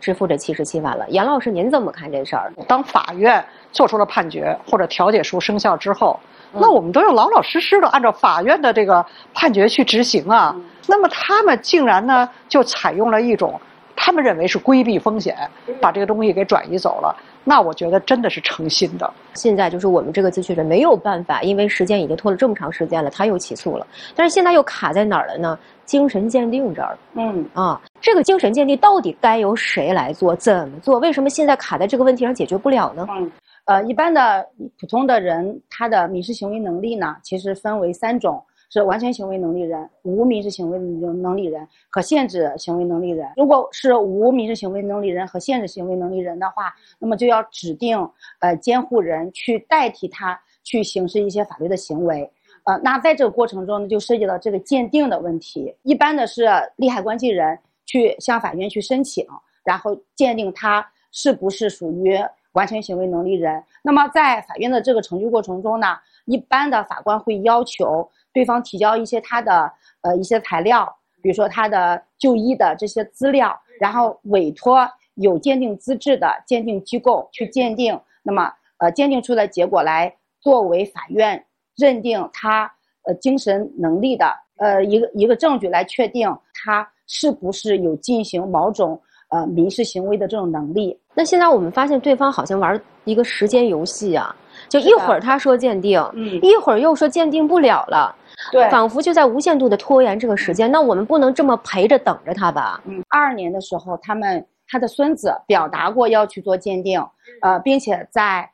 支付这77万了。杨老师，您怎么看这事儿？ 当法院做出了判决或者调解书生效之后，那我们都要老老实实的按照法院的这个判决去执行啊。那么他们竟然呢就采用了一种他们认为是规避风险，把这个东西给转移走了。那我觉得真的是诚心的。 现在就是我们这个咨询人没有办法，因为时间已经拖了这么长时间了，他又起诉了，但是现在又卡在哪儿了呢？精神鉴定这儿。这个精神鉴定到底该由谁来做？怎么做？为什么现在卡在这个问题上解决不了呢？ 一般的普通的人，他的民事行为能力呢，其实分为3种。是完全行为能力人、无民事行为能力人和限制行为能力人。如果是无民事行为能力人和限制行为能力人的话，那么就要指定监护人去代替他去行使一些法律的行为。那在这个过程中呢，就涉及到这个鉴定的问题。一般的是利害关系人去向法院去申请，然后鉴定他是不是属于完全行为能力人。那么在法院的这个程序过程中呢，一般的法官会要求对方提交一些他的一些材料，比如说他的就医的这些资料，然后委托有鉴定资质的鉴定机构去鉴定，那么鉴定出来结果来作为法院认定他精神能力的一个证据来确定他是不是有进行某种民事行为的这种能力。 那现在我们发现对方好像玩一个时间游戏啊，就一会儿他说鉴定，一会儿又说鉴定不了了。对，仿佛就在无限度的拖延这个时间。那我们不能这么陪着等着他吧 ？22年的时候，他的孙子表达过要去做鉴定，并且在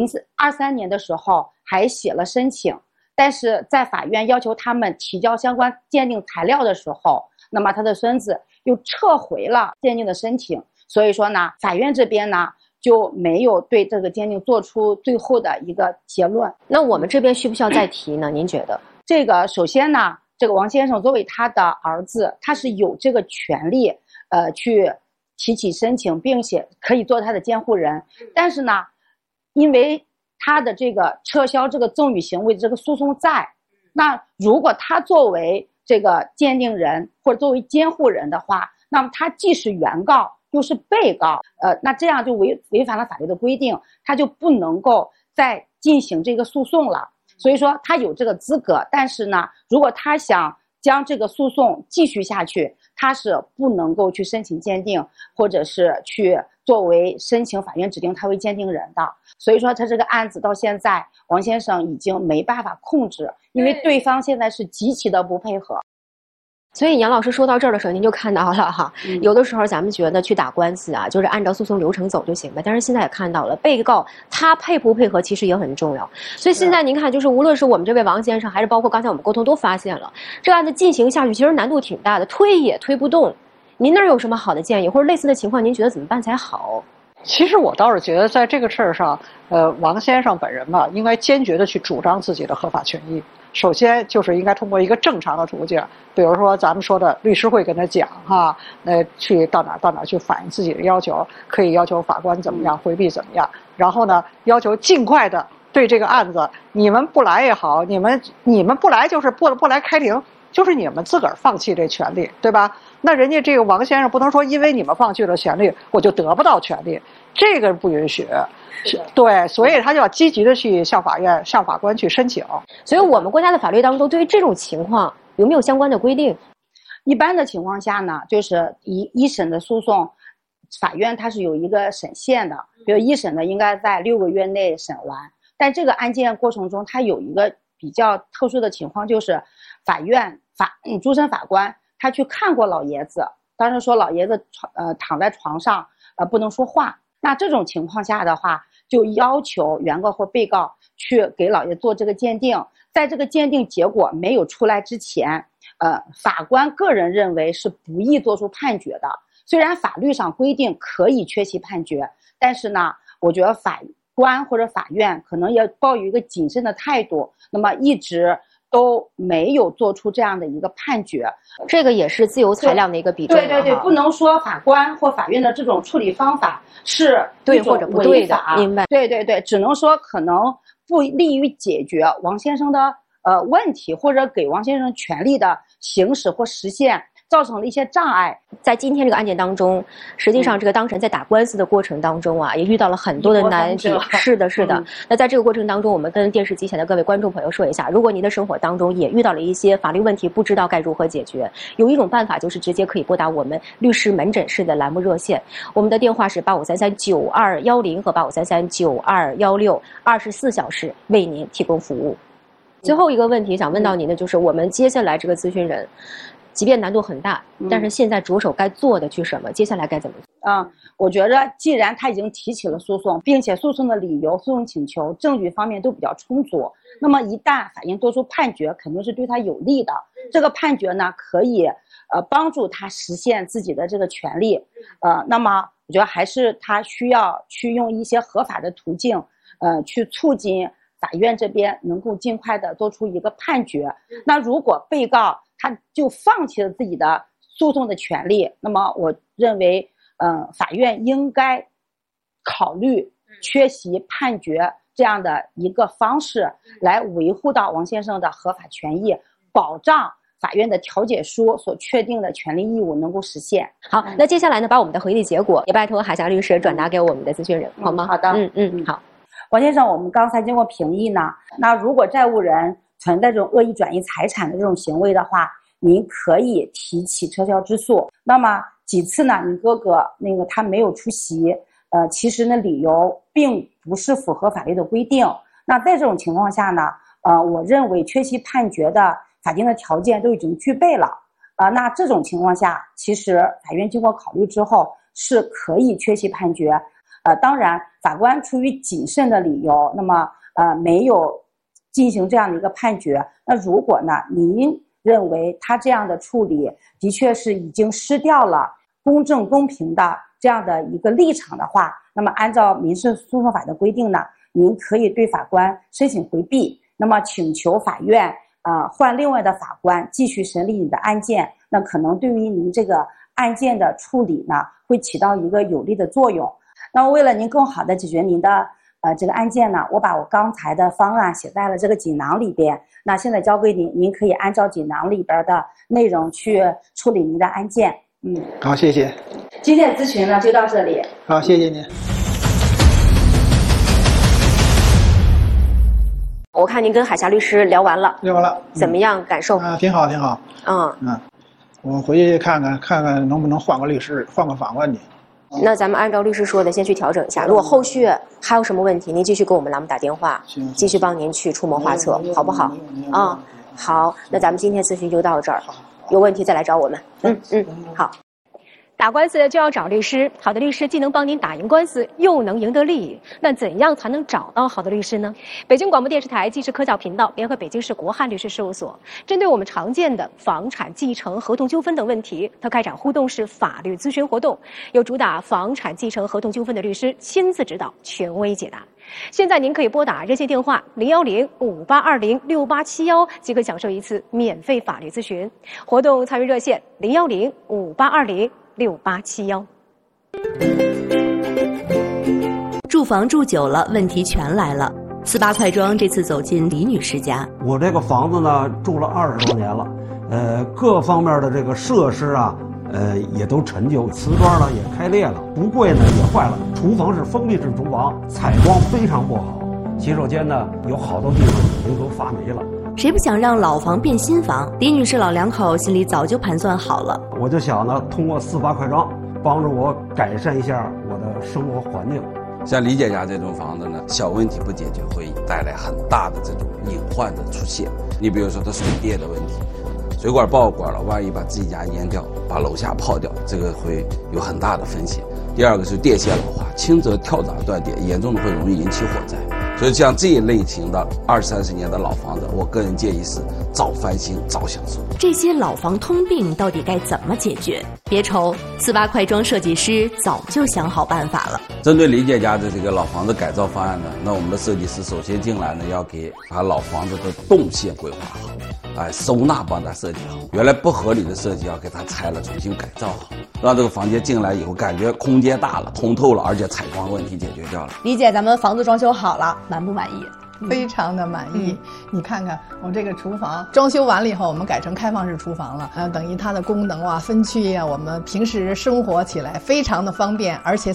23年的时候还写了申请，但是在法院要求他们提交相关鉴定材料的时候，那么他的孙子又撤回了鉴定的申请。所以说呢，法院这边呢就没有对这个鉴定做出最后的一个结论。 那我们这边需不需要再提呢？您觉得？ 这个首先呢，这个王先生作为他的儿子，他是有这个权利去提起申请，并且可以做他的监护人。但是呢，因为他的这个撤销这个赠与行为的这个诉讼在，那如果他作为这个鉴定人或者作为监护人的话，那么他既是原告又是被告，那这样就违反了法律的规定，他就不能够再进行这个诉讼了。所以说他有这个资格，但是呢，如果他想将这个诉讼继续下去，他是不能够去申请鉴定，或者是去作为申请法院指定他为鉴定人的。所以说他这个案子到现在，王先生已经没办法控制，因为对方现在是极其的不配合。 所以杨老师说到这儿的时候，您就看到了哈，有的时候咱们觉得去打官司啊，就是按照诉讼流程走就行了。但是现在也看到了，被告他配不配合其实也很重要。所以现在您看，就是无论是我们这位王先生，还是包括刚才我们沟通都发现了，这个案子进行下去其实难度挺大的，推也推不动。您那儿有什么好的建议，或者类似的情况，您觉得怎么办才好？ 其实我倒是觉得在这个事儿上，王先生本人吧，应该坚决的去主张自己的合法权益。首先就是应该通过一个正常的途径，比如说咱们说的律师会跟他讲哈，去到哪去反映自己的要求，可以要求法官怎么样，回避怎么样，然后呢，要求尽快的对这个案子，你们不来也好，你们不来就是不来开庭，就是你们自个儿放弃这权利，对吧？那人家这个王先生不能说因为你们放弃了权利，我就得不到权利，这个不允许。对，所以他就要积极的去向法院、向法官去申请。 所以我们国家的法律当中，对于这种情况有没有相关的规定？ 一般的情况下呢，就是一审的诉讼，法院它是有一个审限的，比如一审呢应该在6个月内审完。但这个案件过程中，它有一个比较特殊的情况，就是法院主审法官他去看过老爷子，当时说老爷子躺在床上不能说话。那这种情况下的话，就要求原告或被告去给老爷做这个鉴定。在这个鉴定结果没有出来之前，法官个人认为是不宜做出判决的。虽然法律上规定可以确其判决，但是呢，我觉得法官或者法院可能也抱有一个谨慎的态度，那么一直都没有做出这样的一个判决。 这个也是自由裁量的一个比重。 对，不能说法官或法院的这种处理方法是对或者不对的，明白？ 对，只能说可能不利于解决王先生的问题，或者给王先生权利的行使或实现造成了一些障碍。 在今天这个案件当中，实际上这个当事人在打官司的过程当中啊，也遇到了很多的难题。是的，是的。那在这个过程当中，我们跟电视机前的各位观众朋友说一下，如果您的生活当中也遇到了一些法律问题，不知道该如何解决，有一种办法就是直接可以拨打我们律师门诊室的栏目热线，我们的电话是85339210和85339216， 24小时为您提供服务。最后一个问题想问到您的就是我们接下来这个咨询人，即便难度很大，但是现在着手该做的去什么？接下来该怎么做？ 我觉着既然他已经提起了诉讼，并且诉讼的理由、诉讼请求、证据方面都比较充足，那么一旦法院做出判决，肯定是对他有利的。这个判决呢，可以帮助他实现自己的这个权利。那么我觉得还是他需要去用一些合法的途径，去促进法院这边能够尽快的做出一个判决。那如果被告他就放弃了自己的诉讼的权利，那么我认为法院应该考虑缺席判决这样的一个方式，来维护到王先生的合法权益，保障法院的调解书所确定的权利义务能够实现。 好，那接下来呢，把我们的回议结果也拜托海霞律师转达给我们的咨询人，好吗？ 好的， 好。 王先生，我们刚才经过评议呢，那如果债务人存在这种恶意转移财产的这种行为的话，您可以提起撤销之诉。那么几次呢，你哥哥他没有出席，其实呢理由并不是符合法律的规定。那在这种情况下呢，我认为缺席判决的法定的条件都已经具备了。那这种情况下，其实法院经过考虑之后是可以缺席判决。当然，法官出于谨慎的理由，那么没有进行这样的一个判决。那如果呢，您认为他这样的处理的确是已经失掉了公正公平的这样的一个立场的话，那么按照民事诉讼法的规定呢，您可以对法官申请回避，那么请求法院换另外的法官继续审理你的案件。那可能对于您这个案件的处理呢，会起到一个有利的作用。那么为了您更好的解决您的这个案件呢，我把我刚才的方案写在了这个锦囊里边。那现在交给您，您可以按照锦囊里边的内容去处理您的案件。 好，谢谢。 今天的咨询呢就到这里。 好，谢谢您。 我看您跟海霞律师聊完了，怎么样？感受？ 挺好，挺好。我回去看看能不能换个律师，换个法官去。 那咱们按照律师说的，先去调整一下。如果后续还有什么问题，您继续给我们栏目打电话，继续帮您去出谋划策，好不好？好，那咱们今天咨询就到这儿，有问题再来找我们。好。打官司就要找律师，好的律师既能帮您打赢官司，又能赢得利益。那怎样才能找到好的律师呢？北京广播电视台纪实科教频道联合北京市国汉律师事务所，针对我们常见的房产继承、合同纠纷等问题，它开展互动式法律咨询活动，由主打房产继承、合同纠纷的律师亲自指导，权威解答。现在您可以拨打热线电话01058206871，即可享受一次免费法律咨询。活动参与热线01058206871。 住房住久了，问题全来了。48快装这次走进李女士家。 我这个房子呢，住了20多年了，各方面的这个设施啊，也都陈旧，瓷砖呢也开裂了，不柜呢也坏了，厨房是封闭式厨房，采光非常不好，洗手间呢有好多地方已经都发霉了。 谁不想让老房变新房？李女士老两口心里早就盘算好了。 我就想呢，通过48快装帮助我改善一下我的生活环境。 像李姐家这种房子呢，小问题不解决会带来很大的这种隐患的出现。你比如说它水电的问题，水管爆管了，万一把自己家淹掉，把楼下泡掉，这个会有很大的风险。第二个是电线老化，轻则跳闸断电，严重的会容易引起火灾。所以像这一类型的20、30年的老房子，我个人建议是早翻新早享受。 这些老房通病到底该怎么解决？别愁，48快装设计师早就想好办法了。 针对李姐家的这个老房子改造方案呢，那我们的设计师首先进来呢，要给把老房子的动线规划好，收纳帮他设计好，原来不合理的设计要给他拆了，重新改造好，让这个房间进来以后感觉空间大了、通透了，而且采光问题解决掉了。 李姐，咱们房子装修好了，满不满意？ 非常的满意。你看看我这个厨房装修完了以后，我们改成开放式厨房了，等于它的功能啊、分区啊，我们平时生活起来非常的方便，而且